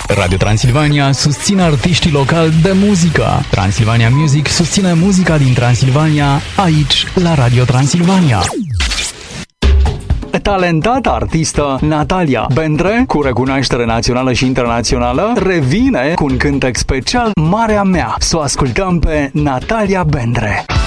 Radio Transilvania susține artiștii locali de muzică. Transilvania Music susține muzica din Transilvania, aici, la Radio Transilvania. Talentata artistă Natalia Bendre, cu recunoaștere națională și internațională, revine cu un cântec special, Marea Mea. Să o ascultăm pe Natalia Bendre.